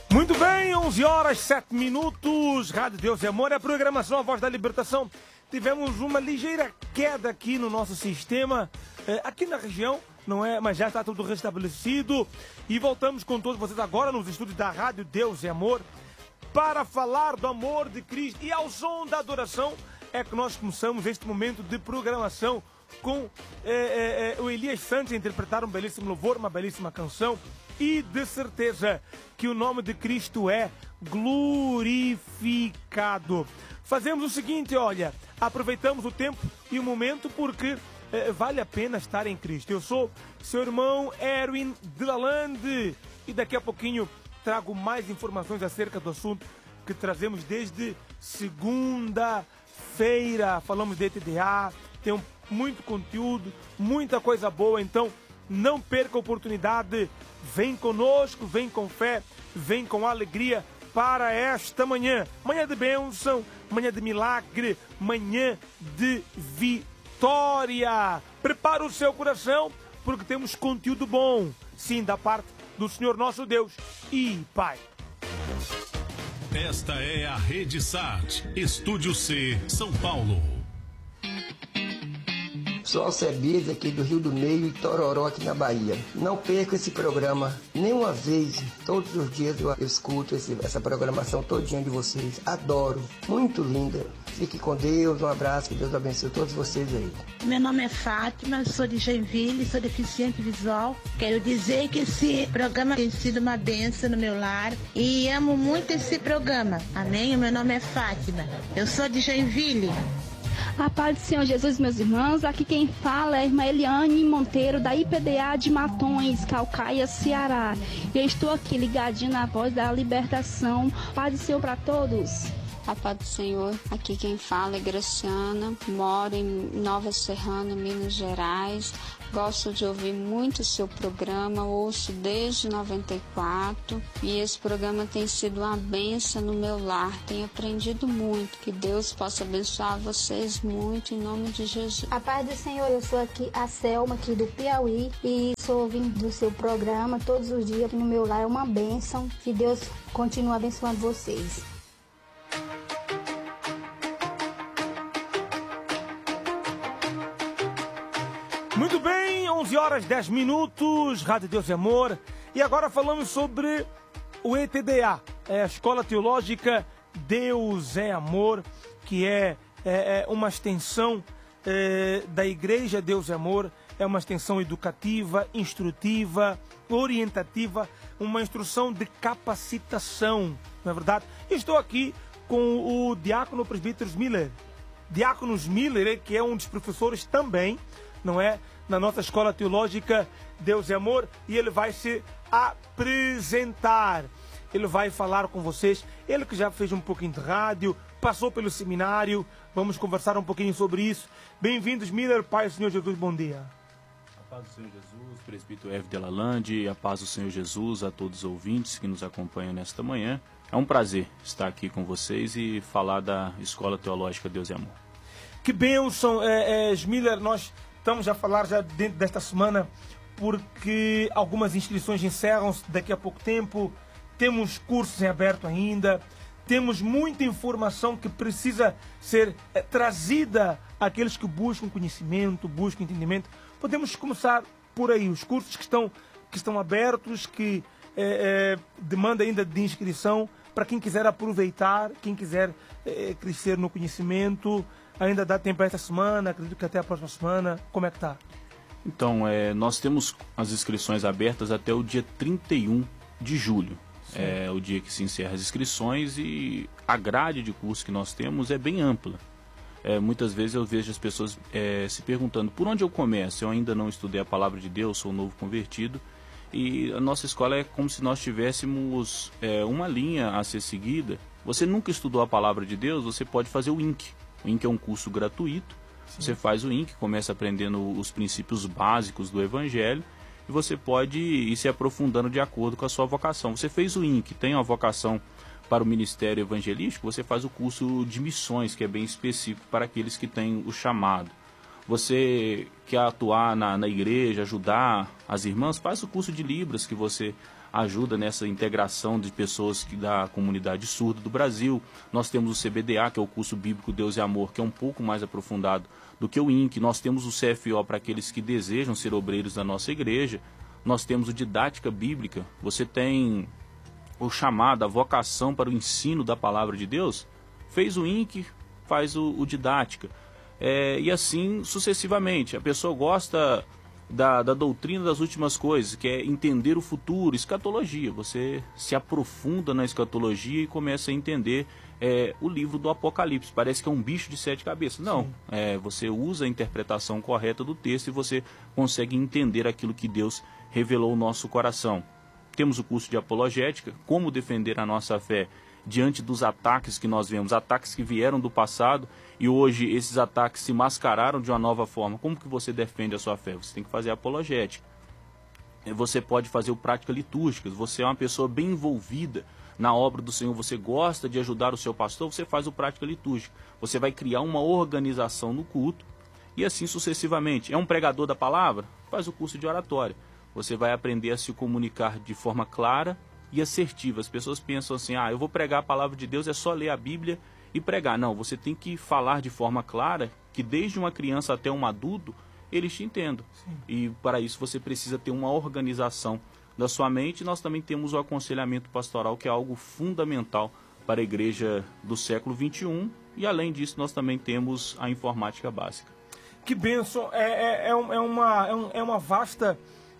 Muito bem, 11 horas, 7 minutos, Rádio Deus e Amor, é a programação A Voz da Libertação. Tivemos uma ligeira queda aqui no nosso sistema, aqui na região, não é? Mas já está tudo restabelecido. E voltamos com todos vocês agora nos estúdios da Rádio Deus e Amor para falar do amor de Cristo. E ao som da adoração é que nós começamos este momento de programação com o Elias Santos a interpretar um belíssimo louvor, uma belíssima canção. E de certeza que o nome de Cristo é glorificado. Fazemos o seguinte, olha, aproveitamos o tempo e o momento porque vale a pena estar em Cristo. Eu sou seu irmão Erwin de Lalande e daqui a pouquinho trago mais informações acerca do assunto que trazemos desde segunda-feira. Falamos de ETDA, tem muito conteúdo, muita coisa boa, então não perca a oportunidade. Vem conosco, vem com fé, vem com alegria para esta manhã. Manhã de bênção, manhã de milagre, manhã de vitória. Prepara o seu coração, porque temos conteúdo bom, sim, da parte do Senhor nosso Deus e Pai. Esta é a Rede SAT, Estúdio C, São Paulo. Sou Alcebiades aqui do Rio do Meio e Tororó aqui na Bahia. Não perca esse programa nenhuma vez. Todos os dias eu escuto essa programação todinha de vocês. Adoro. Muito linda. Fique com Deus. Um abraço. Que Deus abençoe todos vocês aí. Meu nome é Fátima, sou de Joinville, sou deficiente visual. Quero dizer que esse programa tem sido uma bênção no meu lar e amo muito esse programa. Amém? Meu nome é Fátima. Eu sou de Joinville. A paz do Senhor Jesus, meus irmãos. Aqui quem fala é a irmã Eliane Monteiro, da IPDA de Matões, Calcaia, Ceará. Eu estou aqui ligadinho na Voz da Libertação. Paz do Senhor para todos. A paz do Senhor. Aqui quem fala é Graciana, moro em Nova Serrana, Minas Gerais. Gosto de ouvir muito o seu programa, ouço desde 94 e esse programa tem sido uma bênção no meu lar. Tenho aprendido muito. Que Deus possa abençoar vocês muito em nome de Jesus. A paz do Senhor, eu sou aqui a Selma, aqui do Piauí, e sou ouvindo do seu programa todos os dias aqui no meu lar. É uma bênção. Que Deus continue abençoando vocês. Muito bem, 11 horas 10 minutos, Rádio Deus e Amor. E agora falamos sobre o ETDA, a Escola Teológica Deus é Amor, que é uma extensão da Igreja Deus é Amor. É uma extensão educativa, instrutiva, orientativa, uma instrução de capacitação, não é verdade? Estou aqui com o diácono presbítero Miller. Diácono Miller, que é um dos professores também, não é? Na nossa Escola Teológica Deus é Amor, e ele vai se apresentar. Ele vai falar com vocês. Ele que já fez um pouquinho de rádio, passou pelo seminário. Vamos conversar um pouquinho sobre isso. Bem-vindos, Miller. Pai do Senhor Jesus, bom dia. A paz do Senhor Jesus, presbítero F. de Lalande, a paz do Senhor Jesus a todos os ouvintes que nos acompanham nesta manhã. É um prazer estar aqui com vocês e falar da Escola Teológica Deus é Amor. Que bênção, Miller. Nós estamos a falar já dentro desta semana porque algumas inscrições encerram-se daqui a pouco tempo. Temos cursos em aberto ainda. Temos muita informação que precisa ser trazida àqueles que buscam conhecimento, buscam entendimento. Podemos começar por aí. Os cursos que estão abertos, que demanda ainda de inscrição para quem quiser aproveitar, quem quiser crescer no conhecimento. Ainda dá tempo esta semana, acredito que até a próxima semana. Como é que está? Então, nós temos as inscrições abertas até o dia 31 de julho. Sim. É o dia que se encerra as inscrições e a grade de curso que nós temos é bem ampla. Muitas vezes eu vejo as pessoas se perguntando por onde eu começo. Eu ainda não estudei a palavra de Deus, sou novo convertido. E a nossa escola é como se nós tivéssemos uma linha a ser seguida. Você nunca estudou a palavra de Deus, você pode fazer o INC. O INC é um curso gratuito. Sim. Você faz o INC, começa aprendendo os princípios básicos do Evangelho e você pode ir se aprofundando de acordo com a sua vocação. Você fez o INC, tem uma vocação para o ministério evangelístico, você faz o curso de missões, que é bem específico para aqueles que têm o chamado. Você quer atuar na igreja, ajudar as irmãs, faz o curso de Libras, que você ajuda nessa integração de pessoas da comunidade surda do Brasil. Nós temos o CBDA, que é o curso bíblico Deus e Amor, que é um pouco mais aprofundado do que o INC. Nós temos o CFO para aqueles que desejam ser obreiros da nossa igreja. Nós temos o Didática Bíblica. Você tem o chamado, a vocação para o ensino da palavra de Deus. Fez o INC, faz o Didática. E assim sucessivamente. A pessoa gosta da doutrina das últimas coisas, que é entender o futuro, escatologia. Você se aprofunda na escatologia e começa a entender o livro do Apocalipse. Parece que é um bicho de 7 cabeças. Não, você usa a interpretação correta do texto e você consegue entender aquilo que Deus revelou ao nosso coração. Temos o curso de apologética, como defender a nossa fé diante dos ataques que nós vemos, ataques que vieram do passado e hoje esses ataques se mascararam de uma nova forma. Como que você defende a sua fé? Você tem que fazer apologética. Você pode fazer o prática litúrgica. Você é uma pessoa bem envolvida na obra do Senhor, você gosta de ajudar o seu pastor, você faz o prática litúrgica. Você vai criar uma organização no culto e assim sucessivamente. É um pregador da palavra? Faz o curso de oratória. Você vai aprender a se comunicar de forma clara e assertiva. As pessoas pensam assim, eu vou pregar a palavra de Deus, é só ler a Bíblia e pregar. Não, você tem que falar de forma clara, que desde uma criança até um adulto, eles te entendam. Sim. E para isso você precisa ter uma organização da sua mente. Nós também temos o aconselhamento pastoral, que é algo fundamental para a igreja do século XXI. E além disso, nós também temos a informática básica. Que bênção! É uma vasta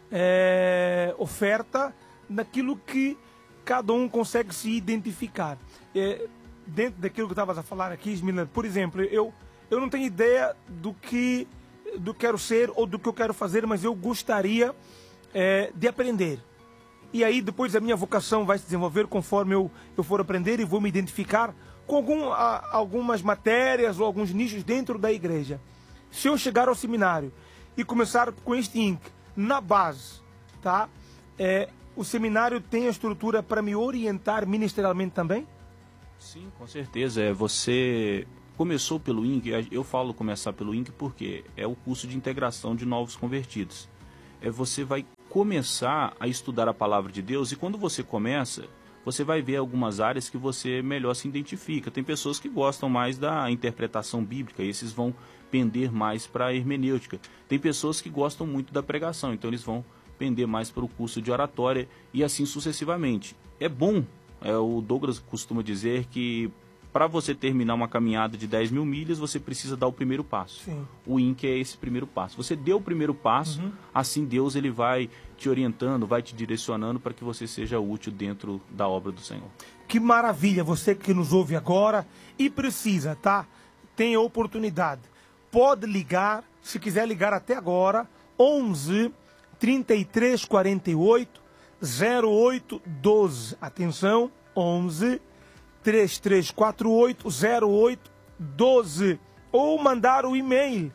oferta daquilo que cada um consegue se identificar. Dentro daquilo que eu estava a falar aqui, Ismila, por exemplo, eu não tenho ideia do que quero ser ou do que eu quero fazer, mas eu gostaria de aprender. E aí depois a minha vocação vai se desenvolver conforme eu for aprender e vou me identificar com algumas matérias ou alguns nichos dentro da igreja. Se eu chegar ao seminário e começar com este INC na base, tá? O seminário tem a estrutura para me orientar ministerialmente também? Sim, com certeza. Você começou pelo INC, eu falo começar pelo INC porque é o curso de integração de novos convertidos. Você vai começar a estudar a palavra de Deus e quando você começa, você vai ver algumas áreas que você melhor se identifica. Tem pessoas que gostam mais da interpretação bíblica, e esses vão pender mais para a hermenêutica. Tem pessoas que gostam muito da pregação, então eles vão pender mais para o curso de oratória e assim sucessivamente. É bom, o Douglas costuma dizer que para você terminar uma caminhada de 10 mil milhas, você precisa dar o primeiro passo. Sim. O INC é esse primeiro passo. Você deu o primeiro passo, assim Deus ele vai te orientando, vai te direcionando para que você seja útil dentro da obra do Senhor. Que maravilha, você que nos ouve agora e precisa, tá? Tem a oportunidade. Pode ligar, se quiser ligar até agora, 11 33 48 08 12. Atenção, 11 3348 08 12. Ou mandar o e-mail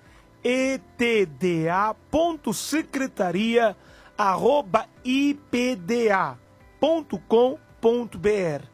etda.secretaria@ipda.com.br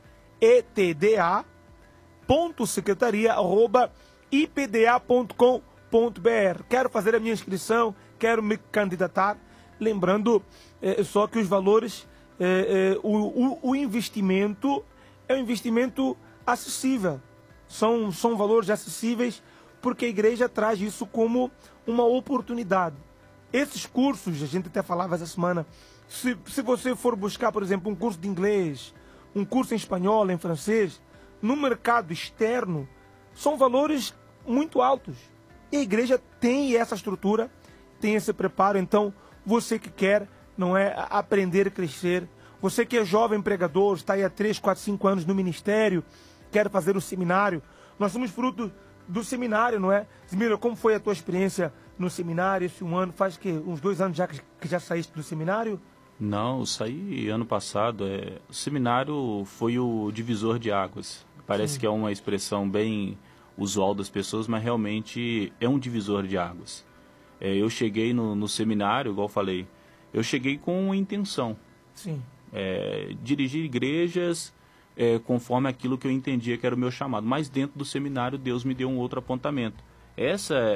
etda.secretaria@ipda.com.br. Quero fazer a minha inscrição, quero me candidatar. Lembrando só que os valores, o investimento é um investimento acessível. São valores acessíveis porque a igreja traz isso como uma oportunidade. Esses cursos, a gente até falava essa semana, se você for buscar, por exemplo, um curso de inglês, um curso em espanhol, em francês, no mercado externo, são valores muito altos. E a igreja tem essa estrutura, tem esse preparo. Então, você que quer, não é, aprender a crescer, você que é jovem pregador, está aí há 3, 4, 5 anos no ministério, quer fazer o seminário, nós somos fruto do seminário, não é? Zmila, como foi a tua experiência no seminário esse um ano? Faz que uns 2 anos já que já saíste do seminário? Não, eu saí ano passado. O seminário foi o divisor de águas. Parece que é uma expressão bem usual das pessoas, mas realmente é um divisor de águas. Eu cheguei no seminário, igual eu falei, eu cheguei com uma intenção. Sim. Dirigir igrejas conforme aquilo que eu entendia que era o meu chamado. Mas dentro do seminário, Deus me deu um outro apontamento.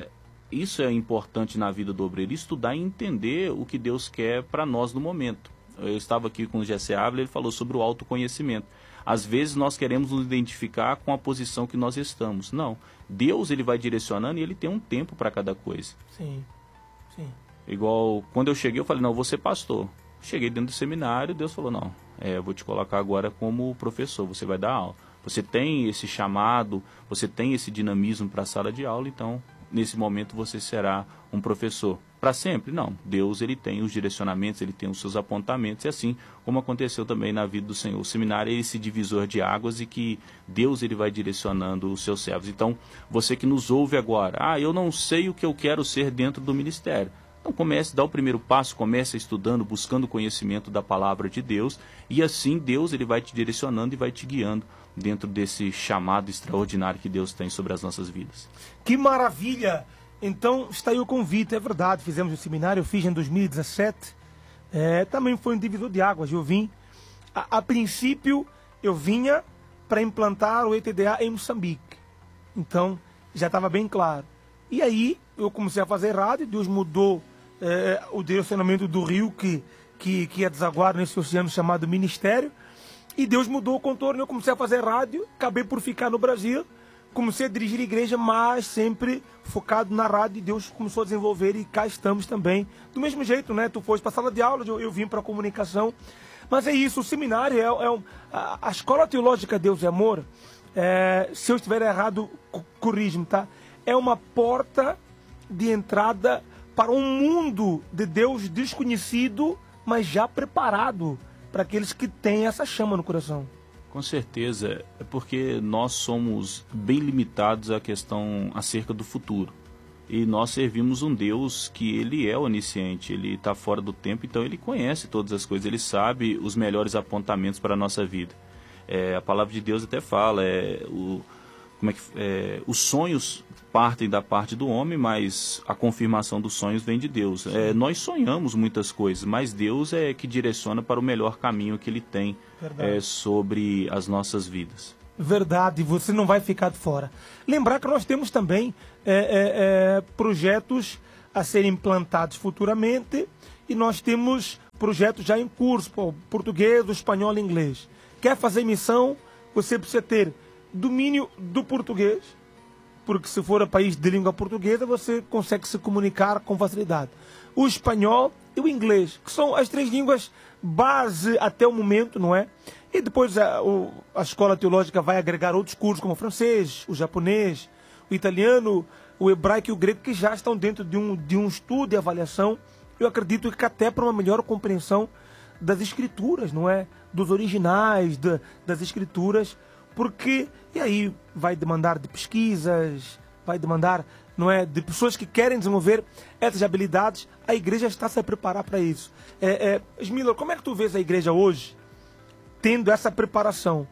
Isso é importante na vida do obreiro, estudar e entender o que Deus quer para nós no momento. Eu estava aqui com o Gessé Ávila, ele falou sobre o autoconhecimento. Às vezes nós queremos nos identificar com a posição que nós estamos. Não, Deus ele vai direcionando e ele tem um tempo para cada coisa. Sim, sim. Igual, quando eu cheguei, eu falei, não, eu vou ser pastor. Cheguei dentro do seminário, Deus falou, não, eu vou te colocar agora como professor, você vai dar aula. Você tem esse chamado, você tem esse dinamismo para a sala de aula, então, nesse momento, você será um professor. Para sempre? Não. Deus ele tem os direcionamentos, ele tem os seus apontamentos, e assim como aconteceu também na vida do Senhor. O seminário é esse divisor de águas e que Deus ele vai direcionando os seus servos. Então, você que nos ouve agora, eu não sei o que eu quero ser dentro do ministério. Então comece, dá o primeiro passo, comece estudando, buscando conhecimento da palavra de Deus, e assim Deus ele vai te direcionando e vai te guiando dentro desse chamado extraordinário que Deus tem sobre as nossas vidas. Que maravilha! Então está aí o convite, é verdade, fizemos o seminário, eu fiz em 2017, também foi um divisor de águas, eu vim, a princípio eu vinha para implantar o ETDA em Moçambique, então já estava bem claro. E aí eu comecei a fazer rádio, Deus mudou o direcionamento do rio que ia desaguar nesse oceano chamado Ministério, e Deus mudou o contorno, eu comecei a fazer rádio, acabei por ficar no Brasil, comecei a dirigir a igreja, mas sempre focado na rádio, e Deus começou a desenvolver, e cá estamos também. Do mesmo jeito, né? Tu foste para a sala de aula, eu vim para a comunicação, mas é isso, o seminário a Escola Teológica Deus e Amor, se eu estiver errado, corrige-me, tá? É uma porta de entrada para um mundo de Deus desconhecido, mas já preparado para aqueles que têm essa chama no coração. Com certeza, é porque nós somos bem limitados à questão acerca do futuro. E nós servimos um Deus que ele é onisciente, ele está fora do tempo, então ele conhece todas as coisas, ele sabe os melhores apontamentos para a nossa vida. A palavra de Deus até fala, os sonhos partem da parte do homem, mas a confirmação dos sonhos vem de Deus. Nós sonhamos muitas coisas, mas Deus é que direciona para o melhor caminho que ele tem sobre as nossas vidas. Verdade, você não vai ficar de fora. Lembrar que nós temos também projetos a serem implantados futuramente, e nós temos projetos já em curso, português, espanhol e inglês. Quer fazer missão, você precisa ter domínio do português, porque se for a país de língua portuguesa, você consegue se comunicar com facilidade. O espanhol e o inglês, que são as 3 línguas base até o momento, não é? E depois a Escola Teológica vai agregar outros cursos, como o francês, o japonês, o italiano, o hebraico e o grego, que já estão dentro de um estudo e avaliação. Eu acredito que até para uma melhor compreensão das escrituras, não é? Dos originais, das escrituras, porque, e aí vai demandar de pesquisas, vai demandar, não é, de pessoas que querem desenvolver essas habilidades. A igreja está se a preparar para isso. Smiller, como é que tu vês a igreja hoje tendo essa preparação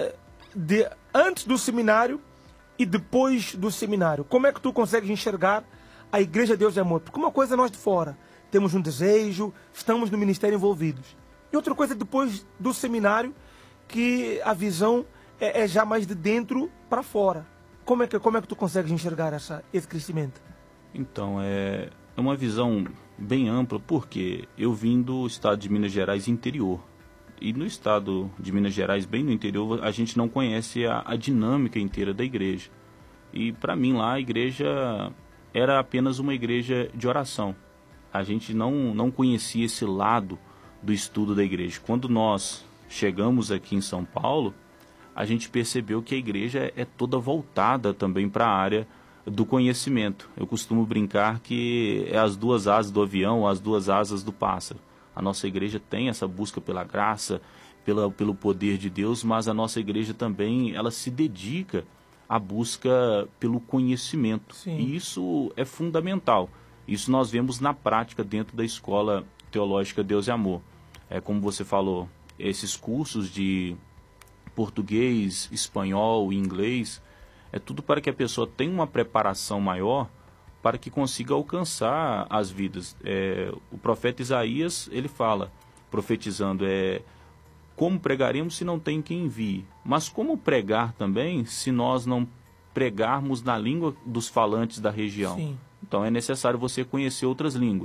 antes do seminário e depois do seminário? Como é que tu consegues enxergar a igreja Deus e Amor? Porque uma coisa é nós de fora, temos um desejo, estamos no ministério envolvidos. E outra coisa é depois do seminário, que a visão é já mais de dentro para fora. Como é que tu consegues enxergar esse crescimento? Então, é uma visão bem ampla, porque eu vim do estado de Minas Gerais interior. E no estado de Minas Gerais, bem no interior, a gente não conhece a dinâmica inteira da igreja. E para mim lá, a igreja era apenas uma igreja de oração. A gente não conhecia esse lado do estudo da igreja. Quando nós chegamos aqui em São Paulo, a gente percebeu que a igreja é toda voltada também para a área do conhecimento. Eu costumo brincar que é as 2 asas do avião, as 2 asas do pássaro. A nossa igreja tem essa busca pela graça, pelo poder de Deus, mas a nossa igreja também ela se dedica à busca pelo conhecimento. Sim. E isso é fundamental. Isso nós vemos na prática dentro da Escola Teológica Deus e Amor. Como você falou, esses cursos de português, espanhol e inglês, é tudo para que a pessoa tenha uma preparação maior para que consiga alcançar as vidas. O profeta Isaías, ele fala, profetizando, como pregaremos se não tem quem envie? Mas como pregar também se nós não pregarmos na língua dos falantes da região? Sim. Então é necessário você conhecer outras línguas.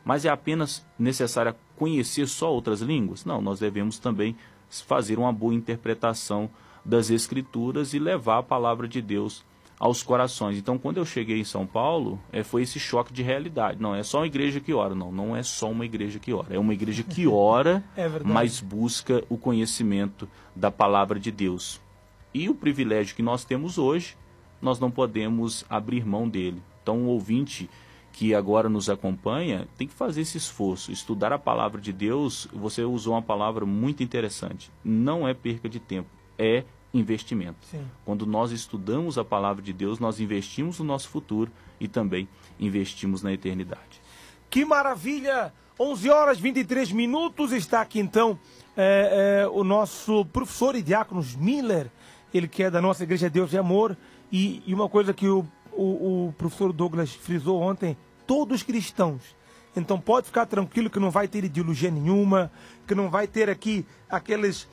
Mas é apenas necessário conhecer só outras línguas? Não, nós devemos também fazer uma boa interpretação das Escrituras e levar a palavra de Deus aos corações. Então, quando eu cheguei em São Paulo, foi esse choque de realidade. Não é só uma igreja que ora. Não é só uma igreja que ora. É uma igreja que ora, mas busca o conhecimento da palavra de Deus. E o privilégio que nós temos hoje, nós não podemos abrir mão dele. Então, o ouvinte que agora nos acompanha tem que fazer esse esforço, estudar a palavra de Deus. Você usou uma palavra muito interessante. Não é perca de tempo, é investimento. Sim. Quando nós estudamos a palavra de Deus, nós investimos no nosso futuro e também investimos na eternidade. Que maravilha! 11 horas e 23 minutos, está aqui então o nosso professor e diácono Miller, ele que é da nossa Igreja Deus e Amor, e uma coisa que o professor Douglas frisou ontem, todos cristãos. Então pode ficar tranquilo que não vai ter ideologia nenhuma, que não vai ter aqui aqueles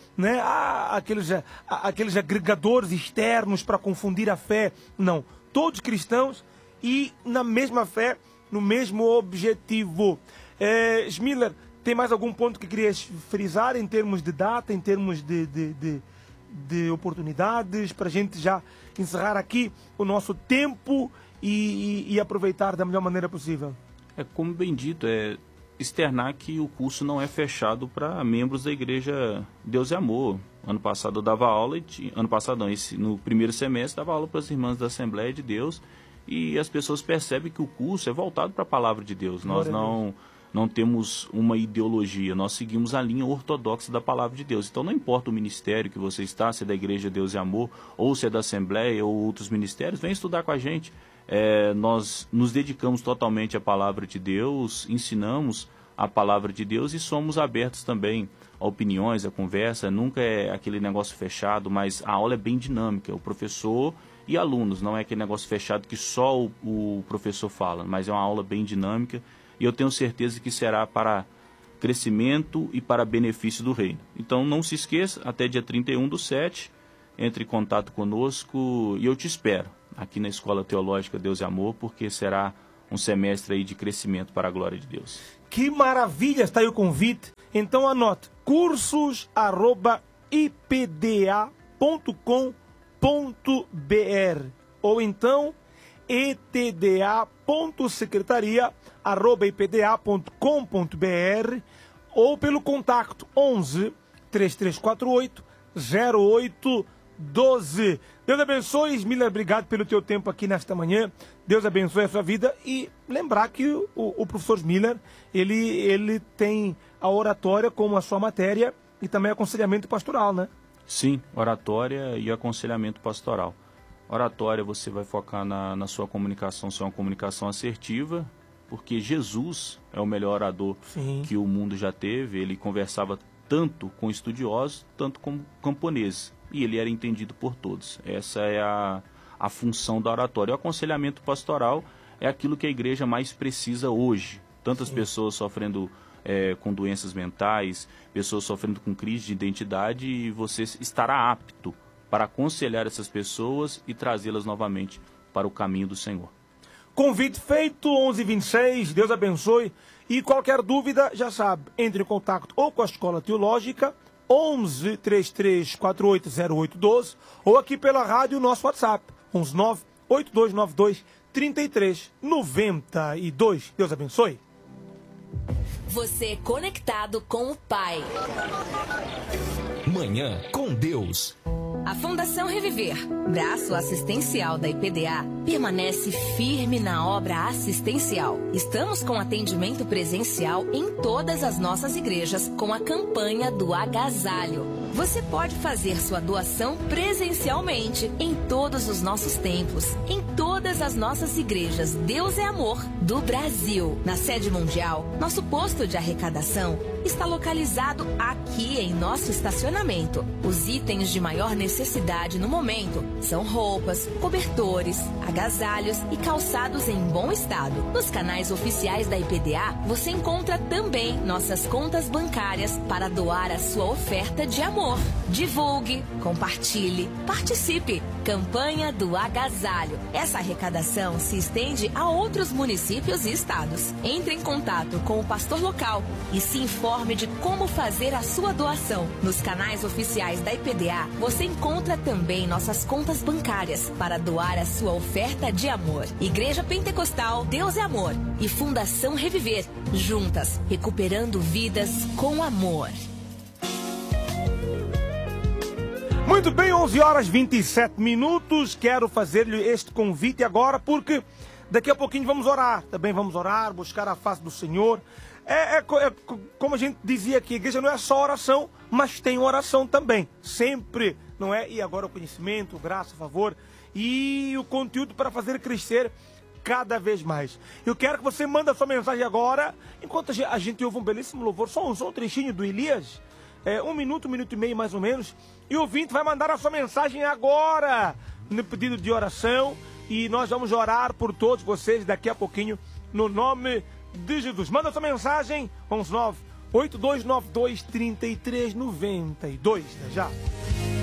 agregadores externos para confundir a fé. Não, todos cristãos e na mesma fé, no mesmo objetivo. Miller, tem mais algum ponto que querias frisar em termos de data, em termos de oportunidades, para a gente já encerrar aqui o nosso tempo e aproveitar da melhor maneira possível? Como bem dito, externar que o curso não é fechado para membros da Igreja Deus e Amor. Ano passado eu dava aula, no primeiro semestre dava aula para as irmãs da Assembleia de Deus, e as pessoas percebem que o curso é voltado para a palavra de Deus. Nós não temos uma ideologia, nós seguimos a linha ortodoxa da palavra de Deus. Então não importa o ministério que você está, se é da Igreja Deus e Amor, ou se é da Assembleia ou outros ministérios, vem estudar com a gente. Nós nos dedicamos totalmente à palavra de Deus, ensinamos a palavra de Deus e somos abertos também a opiniões, a conversa. Nunca é aquele negócio fechado, mas a aula é bem dinâmica, o professor e alunos, não é aquele negócio fechado que só o professor fala, mas é uma aula bem dinâmica, e eu tenho certeza que será para crescimento e para benefício do reino. Então não se esqueça, até dia 31/7, entre em contato conosco e eu te espero aqui na Escola Teológica Deus e Amor, porque será um semestre aí de crescimento para a glória de Deus. Que maravilha, está aí o convite. Então anote, cursos@ipda.com.br ou então etda.secretaria@ipda.com.br ou pelo contato 11 3348 0812. Deus abençoe, Miller, obrigado pelo teu tempo aqui nesta manhã. Deus abençoe a sua vida. E lembrar que o professor Miller, ele tem a oratória como a sua matéria e também aconselhamento pastoral, né? Sim, oratória e aconselhamento pastoral. Oratória, você vai focar na sua comunicação, ser uma comunicação assertiva, porque Jesus é o melhor orador que o mundo já teve. Ele conversava tanto com estudiosos, tanto com camponeses, e ele era entendido por todos. Essa é a função da oratória. O aconselhamento pastoral é aquilo que a igreja mais precisa hoje. Tantas pessoas sofrendo com doenças mentais, pessoas sofrendo com crise de identidade, e você estará apto para aconselhar essas pessoas e trazê-las novamente para o caminho do Senhor. Convite feito, 11h26, Deus abençoe. E qualquer dúvida, já sabe, entre em contato ou com a Escola Teológica, 11 33 48 0812, ou aqui pela rádio, nosso WhatsApp, 119 8292 3392. Deus abençoe. Você conectado com o Pai. Manhã com Deus. A Fundação Reviver, braço assistencial da IPDA, permanece firme na obra assistencial. Estamos com atendimento presencial em todas as nossas igrejas com a campanha do agasalho. Você pode fazer sua doação presencialmente em todos os nossos templos, em todas as nossas igrejas Deus é Amor do Brasil. Na sede mundial, nosso posto de arrecadação está localizado aqui em nosso estacionamento. Os itens de maior necessidade no momento são roupas, cobertores, agasalhos e calçados em bom estado. Nos canais oficiais da IPDA, você encontra também nossas contas bancárias para doar a sua oferta de amor. Divulgue, compartilhe, participe. Campanha do Agasalho. Essa arrecadação se estende a outros municípios e estados. Entre em contato com o pastor local e se informe de como fazer a sua doação. Nos canais oficiais da IPDA, você encontra também nossas contas bancárias para doar a sua oferta de amor. Igreja Pentecostal Deus é Amor e Fundação Reviver, juntas, recuperando vidas com amor. Muito bem, 11 horas 27 minutos. Quero fazer-lhe este convite agora, porque daqui a pouquinho vamos orar. Também vamos orar, buscar a face do Senhor. Como a gente dizia aqui, a igreja não é só oração, mas tem oração também. Sempre, não é? E agora o conhecimento, graça, favor e o conteúdo para fazer crescer cada vez mais. Eu quero que você mande a sua mensagem agora, enquanto a gente ouve um belíssimo louvor, só um trechinho do Elias. 1 minuto, 1 minuto e meio mais ou menos. E o ouvinte vai mandar a sua mensagem agora no pedido de oração. E nós vamos orar por todos vocês daqui a pouquinho, no nome de Jesus. Manda a sua mensagem, 11 9 8292 3392. Já.